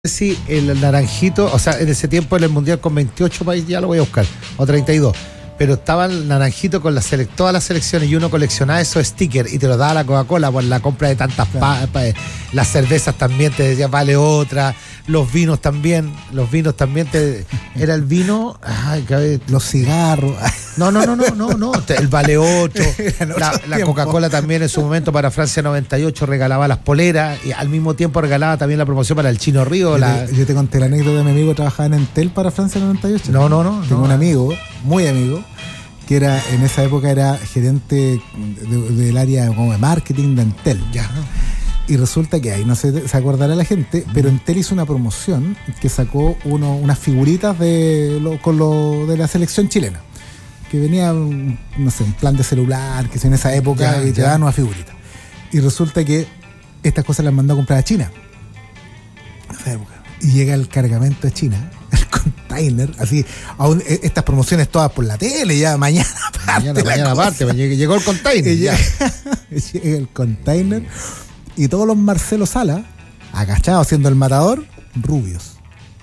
si el naranjito, o sea, en ese tiempo en el Mundial con 28 países, ya lo voy a buscar, o 32, pero estaba el naranjito con todas las selecciones y uno coleccionaba esos stickers y te los daba la Coca-Cola por la compra de tantas las cervezas también te decía vale otra, los vinos también era el vino, los cigarros. No, el vale 8, la Coca-Cola también en su momento para Francia 98 regalaba las poleras y al mismo tiempo regalaba también la promoción para el Chino Río. Yo te conté la anécdota de mi amigo que trabajaba en Entel para Francia 98. No. Tengo un amigo, muy amigo, que era en esa época era gerente del área como de marketing de Entel. Ya. Y resulta que ahí, no sé, se acordará la gente, pero Entel hizo una promoción que sacó unas figuritas de la selección chilena. Que venía, no sé, un plan de celular, que en esa época, y te daban una figurita. Y resulta que estas cosas las mandó a comprar a China. En esa época. Y llega el cargamento de China, el container, así, aún estas promociones todas por la tele, ya mañana aparte, llegó el container. Llega el container y todos los Marcelo Sala, agachados haciendo el matador, rubios.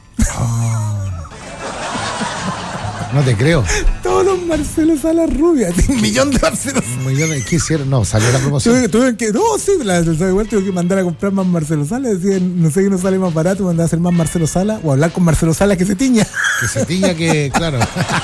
No te creo. Todos los Marcelo Salas rubias. Un millón de Marcelo Salas. ¿Qué hicieron? No, salió la promoción. Tuve que mandar a comprar más Marcelo Salas. Decían, no sé qué nos sale más barato, mandar a hacer más Marcelo Salas o hablar con Marcelo Salas que se tiña. Claro.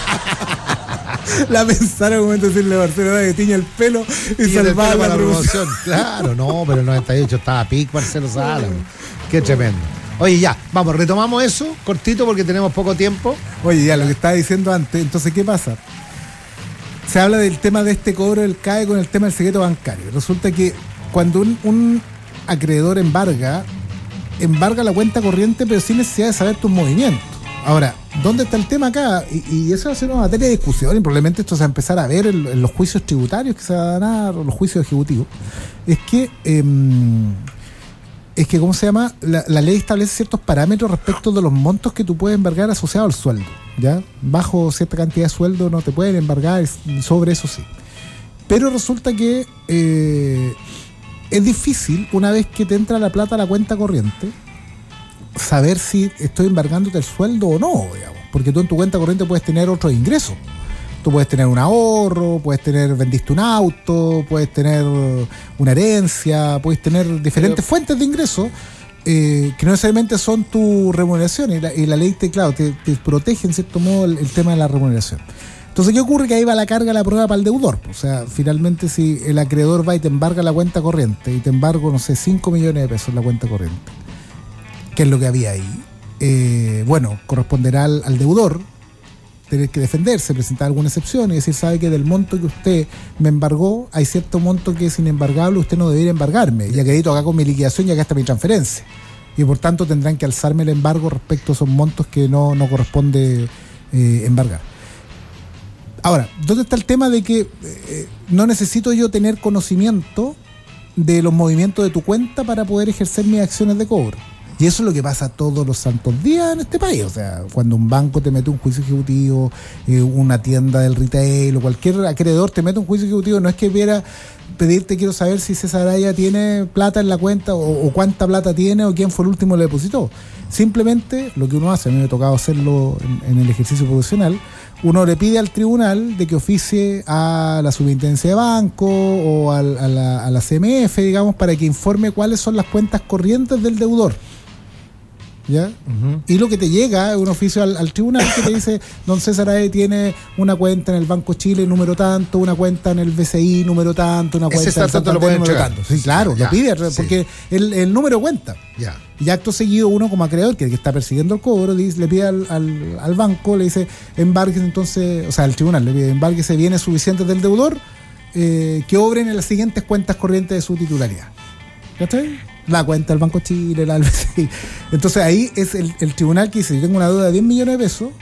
La pensaron un momento decirle a Marcelo Salas que tiña el pelo y salvaba la promoción. Claro, no, pero en el 98 estaba pic Marcelo Salas. Qué tremendo. Oye, ya, vamos, retomamos eso, cortito porque tenemos poco tiempo. Oye, ya, lo que estaba diciendo antes, entonces, ¿qué pasa? Se habla del tema de este cobro del CAE con el tema del secreto bancario. Resulta que cuando un acreedor embarga la cuenta corriente, pero sin necesidad de saber tus movimientos. Ahora, ¿dónde está el tema acá? Y eso va a ser una materia de discusión y probablemente esto se va a empezar a ver en los juicios tributarios que se van a dar, o los juicios ejecutivos. Es que, ¿cómo se llama? La ley establece ciertos parámetros respecto de los montos que tú puedes embargar asociados al sueldo, ¿ya? Bajo cierta cantidad de sueldo no te pueden embargar, sobre eso sí. Pero resulta que es difícil, una vez que te entra la plata a la cuenta corriente, saber si estoy embargándote el sueldo o no, digamos. Porque tú en tu cuenta corriente puedes tener otros ingresos. Tú puedes tener un ahorro, vendiste un auto, puedes tener una herencia, puedes tener diferentes fuentes de ingresos que no necesariamente son tu remuneración. Y la ley te protege en cierto modo el tema de la remuneración. Entonces, ¿qué ocurre? Que ahí va la carga la prueba para el deudor. O sea, finalmente si el acreedor va y te embarga la cuenta corriente y te embargo, no sé, 5 millones de pesos en la cuenta corriente, que es lo que había ahí, corresponderá al deudor tener que defenderse, presentar alguna excepción y decir, sabe que del monto que usted me embargó, hay cierto monto que es inembargable, usted no debería embargarme, y acredito acá con mi liquidación y acá está mi transferencia. Y por tanto tendrán que alzarme el embargo respecto a esos montos que no corresponde embargar. Ahora, ¿dónde está el tema de que no necesito yo tener conocimiento de los movimientos de tu cuenta para poder ejercer mis acciones de cobro? Y eso es lo que pasa todos los santos días en este país. O sea, cuando un banco te mete un juicio ejecutivo, una tienda del retail o cualquier acreedor te mete un juicio ejecutivo, no es que viera pedirte, quiero saber si César Araya tiene plata en la cuenta o cuánta plata tiene o quién fue el último que le depositó. Simplemente lo que uno hace, a mí me ha tocado hacerlo en el ejercicio profesional, uno le pide al tribunal de que oficie a la superintendencia de banco o a la CMF, digamos, para que informe cuáles son las cuentas corrientes del deudor. ¿Ya? Uh-huh. Y lo que te llega es un oficio al tribunal que te dice, don César Ae tiene una cuenta en el Banco Chile número tanto, una cuenta en el BCI número tanto, una cuenta en el Santander número tanto. Sí, claro, lo pide porque el número cuenta. Ya. Y acto seguido uno como acreedor que está persiguiendo el cobro le pide al banco, le dice embárguese entonces, o sea el tribunal le pide embárguese bienes suficientes del deudor que obren en las siguientes cuentas corrientes de su titularidad. ¿Cachai? La cuenta del Banco Chile, la BCI. Entonces ahí es el tribunal que dice, yo tengo una deuda de 10 millones de pesos,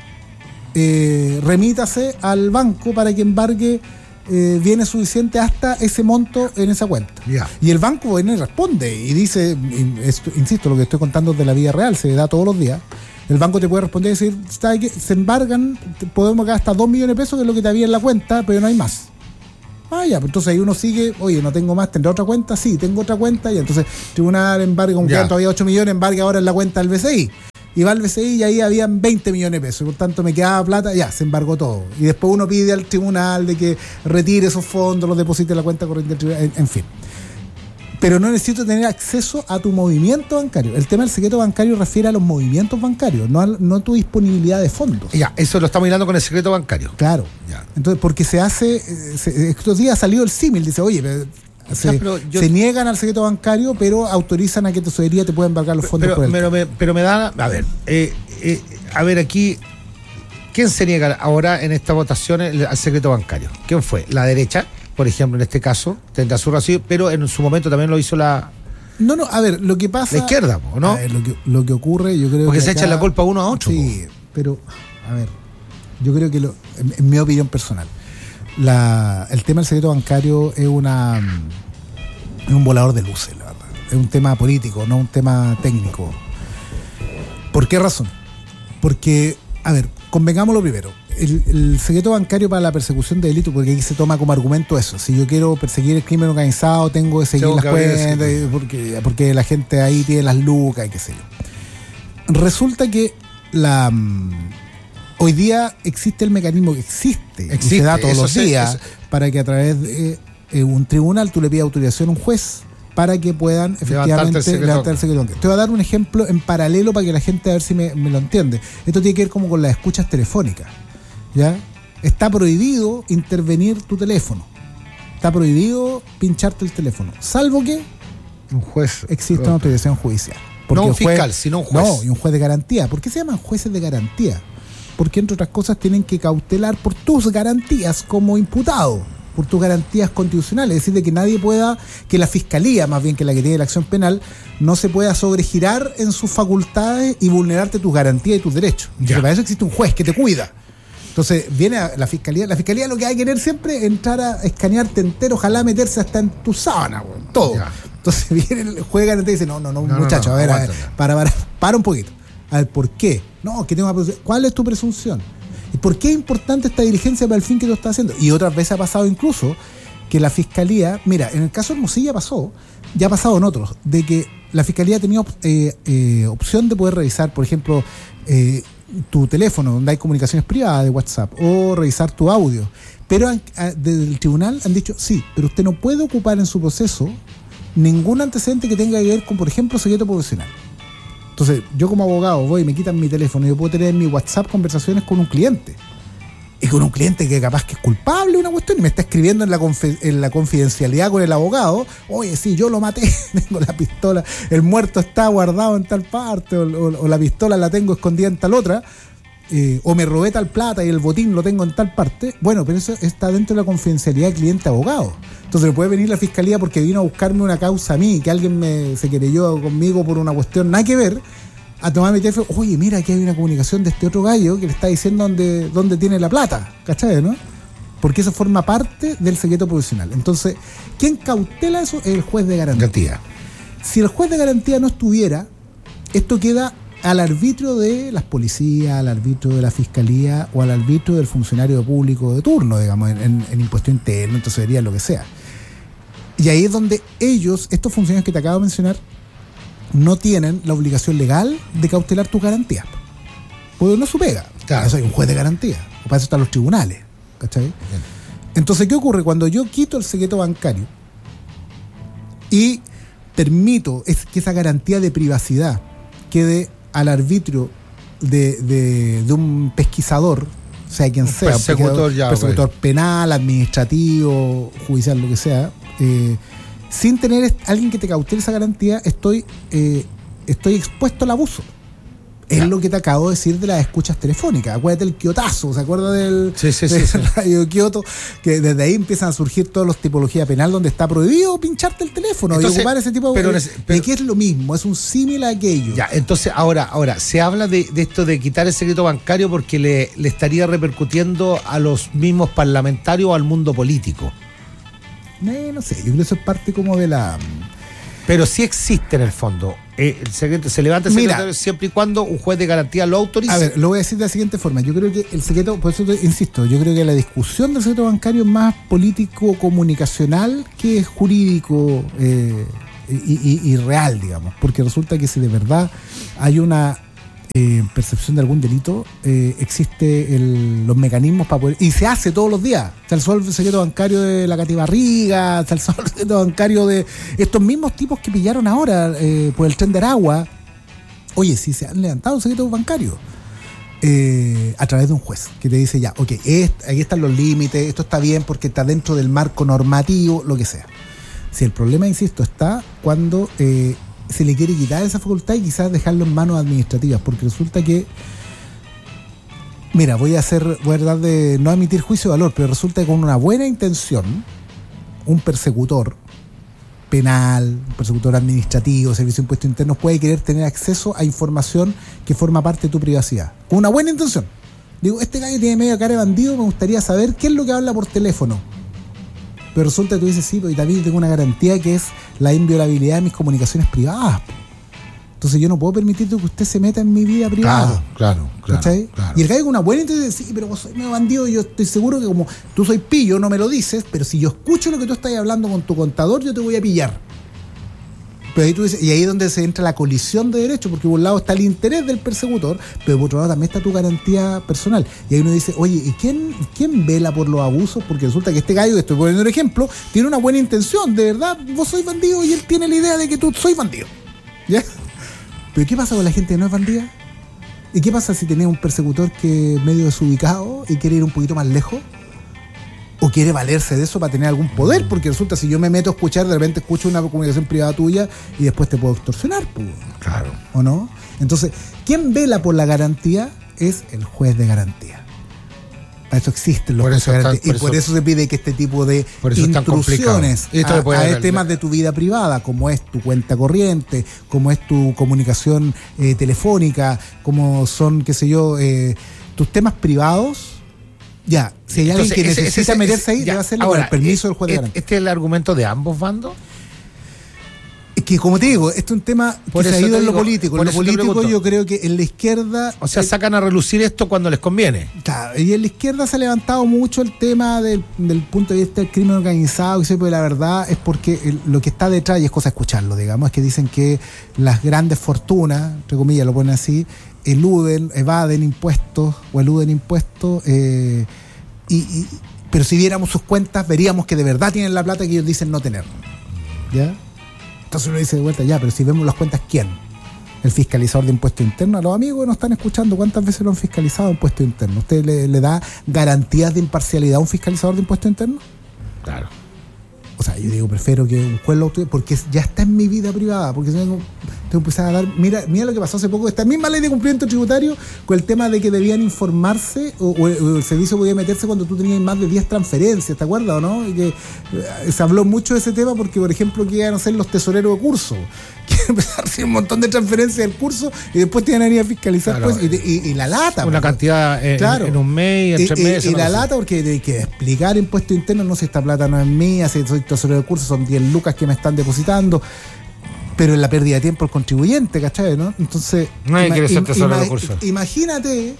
remítase al banco para que embargue bienes suficientes hasta ese monto en esa cuenta. Yeah. Y el banco viene y responde y dice, insisto, lo que estoy contando es de la vida real, se da todos los días. El banco te puede responder y decir, ¿sabe qué? Se embargan, podemos gastar 2 millones de pesos, que es lo que te había en la cuenta, pero no hay más. Ah, ya, pues entonces ahí uno sigue, oye, no tengo más, ¿tendrá otra cuenta? Sí, tengo otra cuenta, y entonces tribunal embarga, como quedan todavía 8 millones, embarga ahora en la cuenta del BCI. Y va al BCI y ahí habían 20 millones de pesos, por tanto me quedaba plata, ya, se embargó todo. Y después uno pide al tribunal de que retire esos fondos, los deposite en la cuenta corriente del tribunal, en fin. Pero no necesito tener acceso a tu movimiento bancario. El tema del secreto bancario refiere a los movimientos bancarios, no a tu disponibilidad de fondos. Ya, eso lo estamos mirando con el secreto bancario. Claro. Ya. Entonces, porque se hace, estos días ha salido el símil, dice, oye, se niegan al secreto bancario, pero autorizan a que tesorería te pueda embargar los fondos por el pero me da, a ver aquí, ¿quién se niega ahora en esta votación al secreto bancario? ¿Quién fue? ¿La derecha? Por ejemplo, en este caso, tendrá su razón, pero en su momento también lo hizo la... No, a ver, lo que pasa... La izquierda, ¿no? A ver, lo que ocurre, yo creo porque que se echan la culpa uno a otro. Sí, pero, a ver, yo creo que, en mi opinión personal, el tema del secreto bancario es un volador de luces, la verdad. Es un tema político, no un tema técnico. ¿Por qué razón? Porque, a ver, convengámoslo primero. El secreto bancario para la persecución de delitos, porque aquí se toma como argumento eso. Si yo quiero perseguir el crimen organizado, tengo que seguir las cuentas, porque la gente ahí tiene las lucas y qué sé yo. Resulta que hoy día existe el mecanismo que existe y se da todos los días para que a través de un tribunal tú le pidas autorización a un juez para que puedan efectivamente levantar el secreto bancario. Te voy a dar un ejemplo en paralelo para que la gente a ver si me lo entiende. Esto tiene que ver como con las escuchas telefónicas. ¿Ya? Está prohibido intervenir tu teléfono. Está prohibido pincharte el teléfono. Salvo que un juez exista una autorización judicial. No un fiscal, sino un juez. No, y un juez de garantía. ¿Por qué se llaman jueces de garantía? Porque, entre otras cosas, tienen que cautelar por tus garantías como imputado, por tus garantías constitucionales. Es decir, de que nadie pueda, que la fiscalía, más bien que la que tiene la acción penal, no se pueda sobregirar en sus facultades y vulnerarte tus garantías y tus derechos. Para eso existe un juez que te cuida. Entonces viene la fiscalía lo que hay que querer siempre es entrar a escanearte entero, ojalá meterse hasta en tu sábana, todo. Ya. Entonces viene el juez de garantía y dice, no, muchacho, a ver, para un poquito. A ver, ¿por qué? No, que tengo una presunción. ¿Cuál es tu presunción? ¿Y por qué es importante esta diligencia para el fin que tú estás haciendo? Y otras veces ha pasado incluso que la fiscalía, mira, en el caso de Hermosilla ya ha pasado en otros, de que la fiscalía ha tenido opción de poder revisar, por ejemplo, tu teléfono, donde hay comunicaciones privadas de WhatsApp, o revisar tu audio. Pero desde el tribunal han dicho, sí, pero usted no puede ocupar en su proceso ningún antecedente que tenga que ver con, por ejemplo, secreto profesional. Entonces, yo como abogado voy y me quitan mi teléfono y yo puedo tener en mi WhatsApp conversaciones con un cliente. Y con un cliente que capaz que es culpable de una cuestión y me está escribiendo en la confidencialidad con el abogado, oye, sí, yo lo maté, tengo la pistola, el muerto está guardado en tal parte, o la pistola la tengo escondida en tal otra, o me robé tal plata y el botín lo tengo en tal parte. Bueno, pero eso está dentro de la confidencialidad cliente-abogado. Entonces puede venir la fiscalía porque vino a buscarme una causa a mí, que alguien se querelló conmigo por una cuestión nada que ver, a tomar mi teléfono, oye, mira, aquí hay una comunicación de este otro gallo que le está diciendo dónde tiene la plata, ¿cachai, no? Porque eso forma parte del secreto profesional. Entonces, ¿quién cautela eso? Es el juez de garantía. Si el juez de garantía no estuviera, esto queda al arbitrio de las policías, al arbitrio de la fiscalía o al arbitrio del funcionario público de turno, digamos, en impuesto interno, en tesorería, lo que sea. Y ahí es donde ellos, estos funcionarios que te acabo de mencionar, no tienen la obligación legal de cautelar tus garantías. Porque no es su pega. Claro. Para eso hay un juez de garantía. O para eso están los tribunales. ¿Cachai? Bien. Entonces, ¿qué ocurre? Cuando yo quito el secreto bancario y permito que esa garantía de privacidad quede al arbitrio de un pesquisador, sea quien sea, persecutor penal, administrativo, judicial, lo que sea, sin tener alguien que te cautele esa garantía, estoy expuesto al abuso. Es lo que te acabo de decir de las escuchas telefónicas. Acuérdate el Kiotazo, ¿se acuerda del Radio Kioto? Que desde ahí empiezan a surgir todas las tipologías penal donde está prohibido pincharte el teléfono. Entonces, y ocupar ese tipo de que es lo mismo, es un símil a aquello. Ya, entonces ahora se habla de esto de quitar el secreto bancario porque le estaría repercutiendo a los mismos parlamentarios o al mundo político. No sé, yo creo que eso es parte como de la... Pero sí existe en el fondo. El secreto se levanta el secretario siempre y cuando un juez de garantía lo autorice. A ver, lo voy a decir de la siguiente forma. Yo creo que el secreto, por eso insisto, yo creo que la discusión del secreto bancario es más político-comunicacional que jurídico y real, digamos. Porque resulta que si de verdad hay una percepción de algún delito, existe los mecanismos para poder, y se hace todos los días. Se alzó el secreto bancario de la Cati Barriga, se alzó el secreto bancario de estos mismos tipos que pillaron ahora por el tren de Aragua. Oye, si se han levantado el secreto bancario a través de un juez que te dice ya, ok, aquí están los límites, esto está bien porque está dentro del marco normativo, lo que sea. Si el problema, insisto, está cuando se le quiere quitar esa facultad y quizás dejarlo en manos administrativas, porque resulta que, mira, voy a tratar de no emitir juicio de valor, pero resulta que con una buena intención, un persecutor penal, un persecutor administrativo, servicio de impuestos internos, puede querer tener acceso a información que forma parte de tu privacidad, con una buena intención. Digo, este gallo tiene medio cara de bandido, me gustaría saber qué es lo que habla por teléfono. Pero resulta que tú dices, sí, pero también tengo una garantía que es la inviolabilidad de mis comunicaciones privadas. Entonces yo no puedo permitir que usted se meta en mi vida privada. Claro. Y el gallo con una buena intención dice, sí, pero vos sois medio bandido, yo estoy seguro que como tú soy pillo, no me lo dices, pero si yo escucho lo que tú estás hablando con tu contador, yo te voy a pillar. Pero ahí tú dices, y ahí es donde se entra la colisión de derechos, porque por un lado está el interés del persecutor, pero por otro lado también está tu garantía personal. Y ahí uno dice, oye, ¿y quién vela por los abusos? Porque resulta que este gallo, que estoy poniendo un ejemplo, tiene una buena intención, de verdad, vos sois bandido y él tiene la idea de que tú sois bandido. ¿Ya? Pero ¿qué pasa con la gente que no es bandida? ¿Y qué pasa si tenés un persecutor que es medio desubicado y quiere ir un poquito más lejos? ¿O quiere valerse de eso para tener algún poder? Porque resulta, si yo me meto a escuchar, de repente escucho una comunicación privada tuya y después te puedo extorsionar, pues. Claro. ¿O no? Entonces, ¿quién vela por la garantía? Es el juez de garantía. Para eso existen los jueces de garantía. Y por eso se pide que este tipo de intrusiones a temas de tu vida privada, como es tu cuenta corriente, como es tu comunicación telefónica, como son, qué sé yo, tus temas privados. Ya, si hay alguien que necesita meterse ahí, debe hacerlo con el permiso del juez de garantía. ¿Este es el argumento de ambos bandos? Es que, como te digo, este es un tema que se ha ido en lo político. En lo político yo creo que en la izquierda... O sea, sacan a relucir esto cuando les conviene. Claro, y en la izquierda se ha levantado mucho el tema del punto de vista del crimen organizado, y pero la verdad es porque lo que está detrás, y es cosa escucharlo, digamos, es que dicen que las grandes fortunas, entre comillas lo ponen así, evaden impuestos, pero si viéramos sus cuentas, veríamos que de verdad tienen la plata que ellos dicen no tener. ¿Ya? Entonces uno dice de vuelta, ya, pero si vemos las cuentas, ¿quién? El fiscalizador de impuestos internos. A los amigos que nos están escuchando, ¿cuántas veces lo han fiscalizado impuestos internos? ¿Usted le da garantías de imparcialidad a un fiscalizador de impuestos internos? Claro. O sea, yo digo, prefiero que un juez lo autorice, porque ya está en mi vida privada, porque si no tengo que empezar a dar... Mira lo que pasó hace poco, esta misma ley de cumplimiento tributario, con el tema de que debían informarse, o el servicio podía meterse cuando tú tenías más de 10 transferencias, ¿te acuerdas o no? Y que se habló mucho de ese tema porque, por ejemplo, que iban a ser los tesoreros de curso, que empezar a hacer un montón de transferencias del curso y después te iban a ir a fiscalizar, claro, pues, y la lata. Una cantidad claro, en un mes, en 3 meses. Y la lata, porque hay que explicar impuestos internos, no, si esta plata no es mía, si soy tesorero de curso, son 10 lucas que me están depositando, pero es la pérdida de tiempo el contribuyente, ¿cachai? ¿No? Entonces, nadie quiere ser tesorero de curso. Imagínate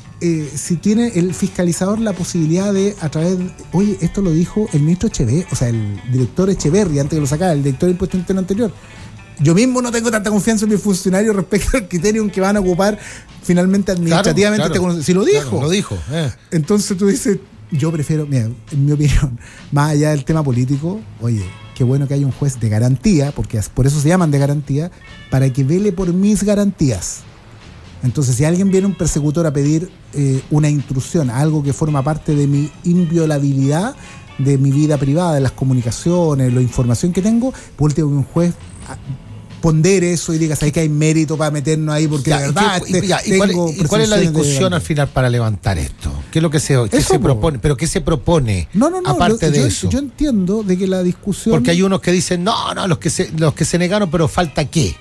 si tiene el fiscalizador la posibilidad de, a través, oye, esto lo dijo el ministro Echeverri, o sea, el director Echeverri, antes que lo sacara, el director de impuestos internos anterior. Yo mismo no tengo tanta confianza en mis funcionarios respecto al criterio que van a ocupar finalmente administrativamente. Claro. Si lo dijo. Claro, lo dijo. Entonces tú dices, yo prefiero, mira, en mi opinión, más allá del tema político, oye, qué bueno que haya un juez de garantía, porque por eso se llaman de garantía, para que vele por mis garantías. Entonces, si alguien viene un persecutor a pedir una intrusión, algo que forma parte de mi inviolabilidad, de mi vida privada, de las comunicaciones, la información que tengo, por último que un juez pondere eso y diga, ¿sabes que hay mérito para meternos ahí? Porque ya, de verdad ¿y cuál es la discusión al final para levantar esto? ¿Qué es lo que se propone? ¿Pero qué se propone aparte de eso? Yo entiendo de que la discusión... Porque hay unos que dicen, no, los que se negaron, pero falta qué.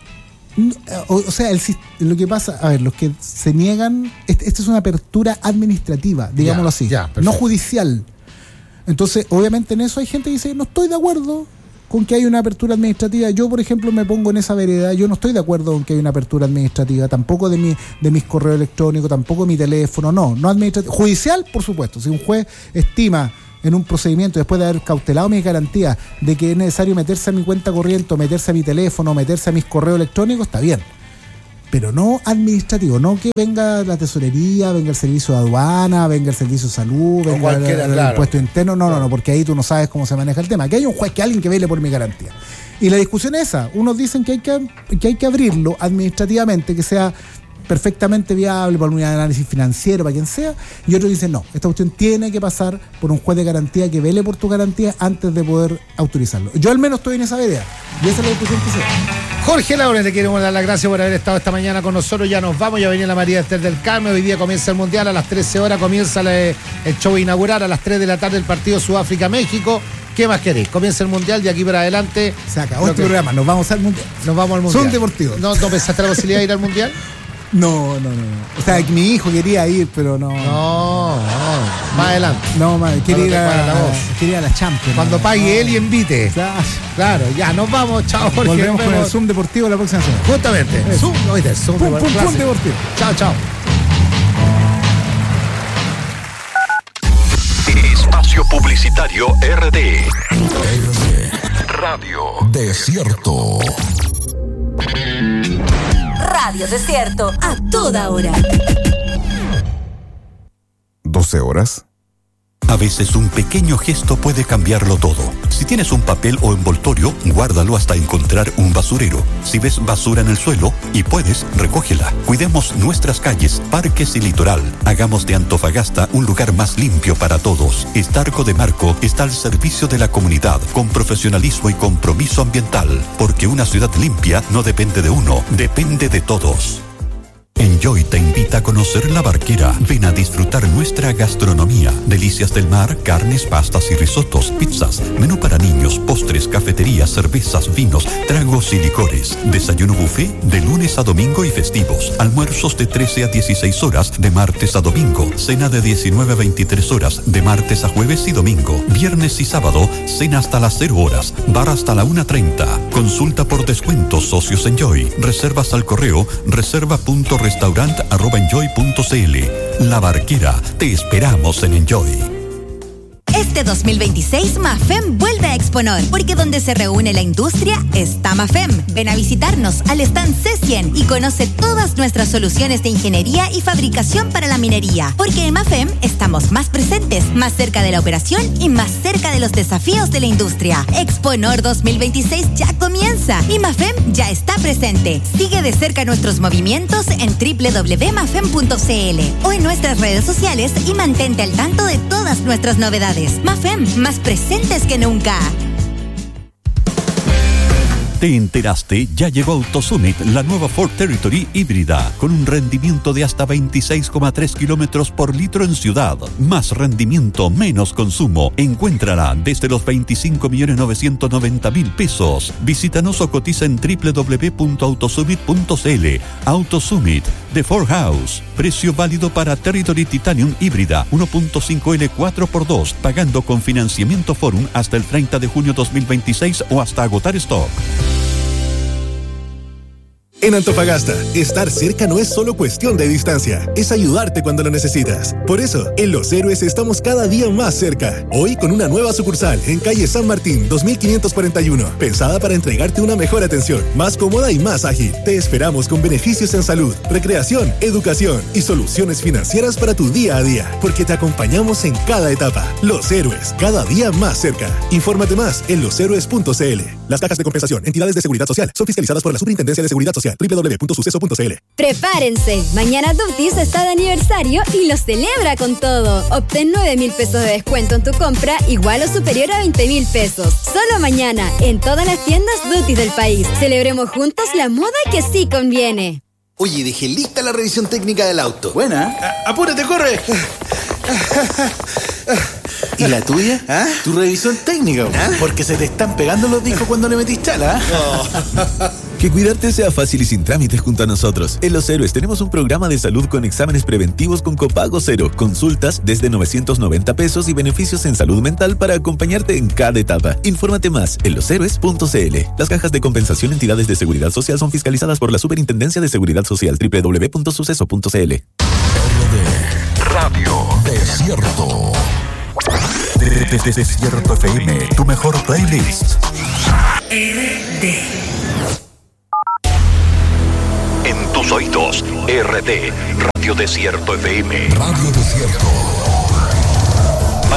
O sea, lo que pasa, a ver, los que se niegan, esta es una apertura administrativa, digámoslo así, no judicial. Entonces, obviamente en eso hay gente que dice, no estoy de acuerdo con que hay una apertura administrativa. Yo, por ejemplo, me pongo en esa vereda. Yo no estoy de acuerdo con que hay una apertura administrativa, tampoco de mis correos electrónicos, tampoco de mi teléfono, no administrativa. Judicial, por supuesto. Si un juez estima en un procedimiento, después de haber cautelado mis garantías, de que es necesario meterse a mi cuenta corriente, meterse a mi teléfono, meterse a mis correos electrónicos, está bien. Pero no administrativo, no que venga la tesorería, venga el servicio de aduana, venga el servicio de salud, venga el impuesto interno, no, porque ahí tú no sabes cómo se maneja el tema. Aquí hay un juez, que alguien que vele por mi garantía. Y la discusión es esa. Unos dicen que hay que abrirlo administrativamente, que sea perfectamente viable para un análisis financiero, para quien sea, y otros dicen no, esta cuestión tiene que pasar por un juez de garantía que vele por tu garantía antes de poder autorizarlo. Yo al menos estoy en esa vereda, y esa es la discusión que se da. Jorge Laures, le queremos dar las gracias por haber estado esta mañana con nosotros. Ya nos vamos, ya venía la María Esther del Carmen. Hoy día comienza el Mundial, a las 13 horas comienza el show inaugural, a las 3 de la tarde el partido Sudáfrica-México. ¿Qué más queréis? Comienza el Mundial, de aquí para adelante. Se acabó este programa, nos vamos al Mundial. Nos vamos al Mundial. Son deportivos. ¿No pensaste la posibilidad de ir al Mundial? No. O sea, mi hijo quería ir, pero no. No. Más adelante. No, quería ir a la Champions. Cuando pague él y invite. Claro, ya, nos vamos. Chao, Jorge. Volvemos con el Zoom Deportivo la próxima semana. Justamente. Zoom Deportivo. Chao. Espacio Publicitario RD. Radio Desierto. Radio Desierto, a toda hora. 12 horas. A veces un pequeño gesto puede cambiarlo todo. Si tienes un papel o envoltorio, guárdalo hasta encontrar un basurero. Si ves basura en el suelo y puedes, recógela. Cuidemos nuestras calles, parques y litoral. Hagamos de Antofagasta un lugar más limpio para todos. Estarco de Marco está al servicio de la comunidad, con profesionalismo y compromiso ambiental. Porque una ciudad limpia no depende de uno, depende de todos. Enjoy te invita a conocer La Barquera. Ven a disfrutar nuestra gastronomía. Delicias del mar, carnes, pastas y risotos, pizzas, menú para niños, postres, cafeterías, cervezas, vinos, tragos y licores. Desayuno buffet de lunes a domingo y festivos. Almuerzos de 13 a 16 horas de martes a domingo. Cena de 19 a 23 horas de martes a jueves y domingo. Viernes y sábado, cena hasta las 0 horas. Bar hasta la 1:30. Consulta por descuentos socios Enjoy. Reservas al correo reserva.restaurant@enjoy.cl. La Barquera, te esperamos en Enjoy. Este 2026 MAFEM vuelve a Exponor, porque donde se reúne la industria está MAFEM. Ven a visitarnos al stand C100 y conoce todas nuestras soluciones de ingeniería y fabricación para la minería, porque en MAFEM estamos más presentes, más cerca de la operación y más cerca de los desafíos de la industria. Exponor 2026 ya comienza y MAFEM ya está presente. Sigue de cerca nuestros movimientos en www.mafem.cl o en nuestras redes sociales y mantente al tanto de todas nuestras novedades. MAFEM, más presentes que nunca. ¿Te enteraste? Ya llegó AutoSummit, la nueva Ford Territory híbrida, con un rendimiento de hasta 26,3 kilómetros por litro en ciudad. Más rendimiento, menos consumo. Encuéntrala desde los 25.990.000 pesos. Visítanos o cotiza en www.autosummit.cl. AutoSummit, de Ford House. Precio válido para Territory Titanium híbrida 1.5L 4x2, pagando con financiamiento Forum hasta el 30 de junio 2026 o hasta agotar stock. En Antofagasta, estar cerca no es solo cuestión de distancia, es ayudarte cuando lo necesitas. Por eso, en Los Héroes estamos cada día más cerca. Hoy con una nueva sucursal en calle San Martín, 2541, pensada para entregarte una mejor atención, más cómoda y más ágil. Te esperamos con beneficios en salud, recreación, educación y soluciones financieras para tu día a día, porque te acompañamos en cada etapa. Los Héroes, cada día más cerca. Infórmate más en loshéroes.cl. Las cajas de compensación, entidades de seguridad social, son fiscalizadas por la Superintendencia de Seguridad Social. www.suceso.cl. Prepárense, mañana Duftis está de aniversario y lo celebra con todo. Obtén 9,000 pesos de descuento en tu compra, igual o superior a 20,000 pesos. Solo mañana, en todas las tiendas Duftis del país. Celebremos juntos la moda que sí conviene. Oye, dejé lista la revisión técnica del auto. Buena. ¡Apúrate, corre! ¿Y la tuya? ¿Ah? Tu revisión técnica, porque se te están pegando los discos cuando le metís chala. Que cuidarte sea fácil y sin trámites junto a nosotros. En Los Héroes tenemos un programa de salud con exámenes preventivos con copago cero, consultas desde 990 pesos y beneficios en salud mental para acompañarte en cada etapa. Infórmate más en loshéroes.cl. Las cajas de compensación entidades de seguridad social son fiscalizadas por la Superintendencia de Seguridad Social. www.suceso.cl. Radio Desierto. Desierto FM, tu mejor playlist. En tus oídos, RD, Radio Desierto FM. Radio Desierto.